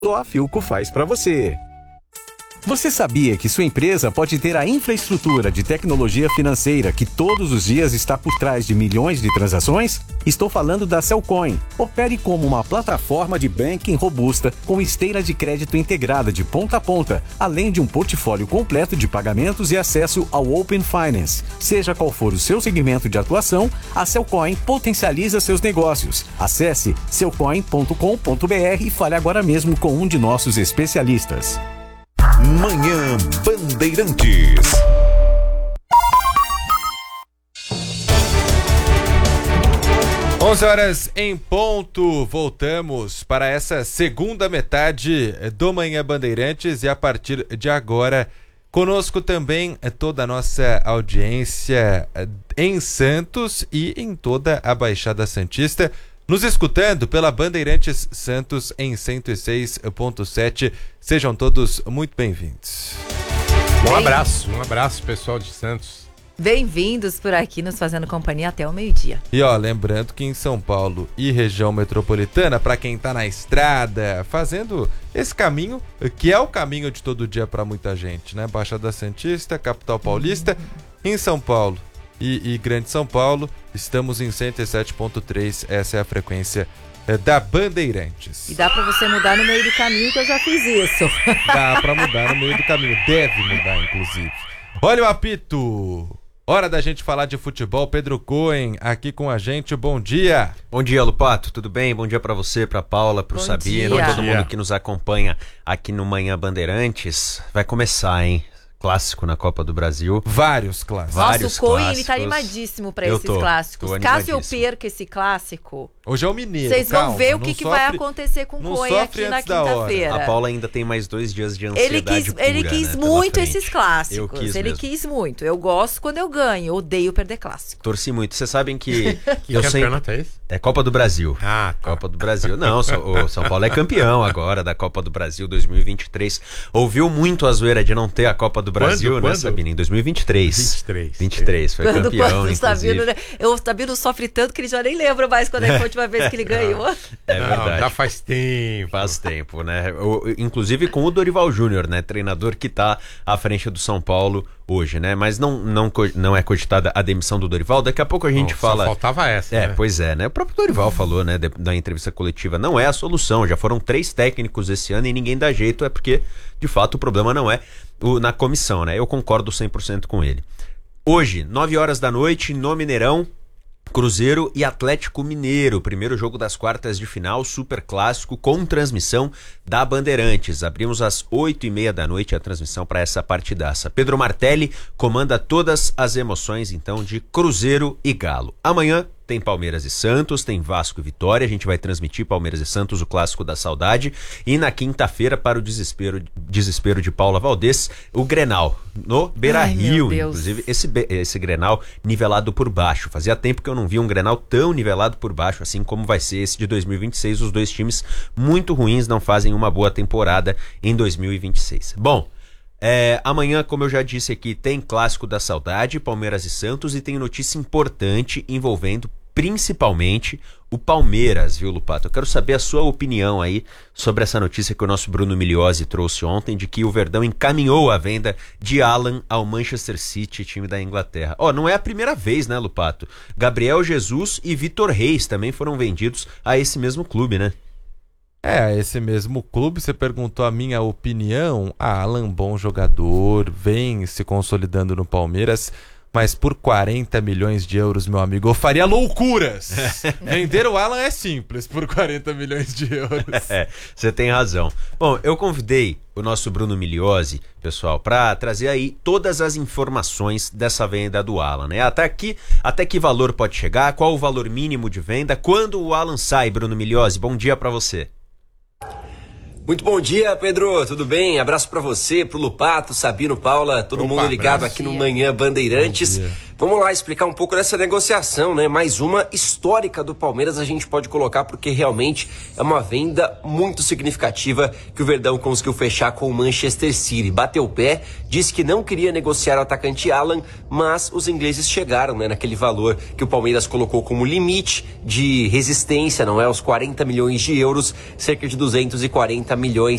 a Philco faz para você. Você sabia que sua empresa pode ter a infraestrutura de tecnologia financeira que todos os dias está por trás de milhões de transações? Estou falando da Cellcoin. Opere como uma plataforma de banking robusta com esteira de crédito integrada de ponta a ponta, além de um portfólio completo de pagamentos e acesso ao Open Finance. Seja qual for o seu segmento de atuação, a Cellcoin potencializa seus negócios. Acesse cellcoin.com.br e fale agora mesmo com um de nossos especialistas. Manhã Bandeirantes. Onze horas em ponto, voltamos para essa segunda metade do Manhã Bandeirantes e a partir de agora conosco também toda a nossa audiência em Santos e em toda a Baixada Santista, nos escutando pela Bandeirantes Santos em 106.7. Sejam todos muito bem-vindos. Um abraço pessoal de Santos. Bem-vindos por aqui, nos fazendo companhia até o meio-dia. E lembrando que em São Paulo e região metropolitana, para quem tá na estrada, fazendo esse caminho, que é o caminho de todo dia para muita gente, né? Baixada Santista, capital paulista, em São Paulo e Grande São Paulo, estamos em 107.3, essa é a frequência da Bandeirantes. E dá pra você mudar no meio do caminho, que eu já fiz isso. Dá pra mudar no meio do caminho, deve mudar inclusive. Olha o apito, hora da gente falar de futebol. Pedro Cohen aqui com a gente, bom dia. Bom dia, Lupato, tudo bem? Bom dia pra você, pra Paula, pro Sabino, todo mundo que nos acompanha aqui no Manhã Bandeirantes. Vai começar, hein? Clássico na Copa do Brasil. Vários clássicos. Nossa, o Cohen, ele tá animadíssimo pra esses clássicos. Caso eu perca esse clássico, hoje é o Mineiro, vocês vão ver o que vai acontecer com o Cohen aqui na quinta-feira. A Paula ainda tem mais 2 dias de ansiedade Ele quis muito esses clássicos. Ele quis muito. Eu gosto quando eu ganho, odeio perder clássico. Torci muito. Vocês sabem que eu campeonato é esse? É Copa do Brasil. Ah, tá. Copa do Brasil. Não, o São Paulo é campeão agora da Copa do Brasil 2023. Ouviu muito a zoeira de não ter a Copa do Brasil, né, Sabino? Em 2023. 23. Foi campeão, inclusive. O Sabino sofre tanto que ele já nem lembra mais quando foi a última vez que ele ganhou. É verdade. Já faz tempo. Faz tempo, né? Inclusive com o Dorival Júnior, né? Treinador que tá à frente do São Paulo hoje, né? Mas não é cogitada a demissão do Dorival. Daqui a pouco a gente fala... Só faltava essa, né? Pois é, né? O próprio Dorival falou, né? Da entrevista coletiva. Não é a solução. Já foram 3 técnicos esse ano e ninguém dá jeito. É porque, de fato, o problema não é na comissão, né? Eu concordo 100% com ele. Hoje, 9 horas da noite, no Mineirão, Cruzeiro e Atlético Mineiro, primeiro jogo das quartas de final, super clássico, com transmissão da Bandeirantes. Abrimos às 8h30 da noite a transmissão para essa partidaça. Pedro Martelli comanda todas as emoções, então, de Cruzeiro e Galo. Amanhã tem Palmeiras e Santos, tem Vasco e Vitória, a gente vai transmitir Palmeiras e Santos, o clássico da saudade, e na quinta-feira, para o desespero de Paula Valdez, o Grenal, no Beira-Rio, inclusive, esse Grenal nivelado por baixo. Fazia tempo que eu não via um Grenal tão nivelado por baixo, assim como vai ser esse de 2026, os dois times muito ruins não fazem uma boa temporada em 2026. Bom, amanhã, como eu já disse aqui, tem Clássico da Saudade, Palmeiras e Santos, e tem notícia importante envolvendo principalmente o Palmeiras, viu, Lupato? Eu quero saber a sua opinião aí sobre essa notícia que o nosso Bruno Migliozzi trouxe ontem, de que o Verdão encaminhou a venda de Haaland ao Manchester City, time da Inglaterra. Não é a primeira vez, né, Lupato? Gabriel Jesus e Vitor Reis também foram vendidos a esse mesmo clube, né? Esse mesmo clube. Você perguntou a minha opinião. Haaland, bom jogador, vem se consolidando no Palmeiras, mas por 40 milhões de euros, meu amigo, eu faria loucuras. Vender o Haaland é simples, por 40 milhões de euros. Você tem razão. Bom, eu convidei o nosso Bruno Migliozzi, pessoal, para trazer aí todas as informações dessa venda do Haaland, né? Até que valor pode chegar, qual o valor mínimo de venda, quando o Haaland sai, Bruno Migliozzi. Bom dia para você. Muito bom dia, Pedro, tudo bem? Abraço pra você, pro Lupato, Sabino, Paula, todo mundo ligado aqui no Manhã Bandeirantes. Vamos lá explicar um pouco dessa negociação, né? Mais uma histórica do Palmeiras a gente pode colocar, porque realmente é uma venda muito significativa que o Verdão conseguiu fechar com o Manchester City. Bateu o pé, disse que não queria negociar o atacante Alan, mas os ingleses chegaram, né, naquele valor que o Palmeiras colocou como limite de resistência, não é? Os 40 milhões de euros, cerca de 240 milhões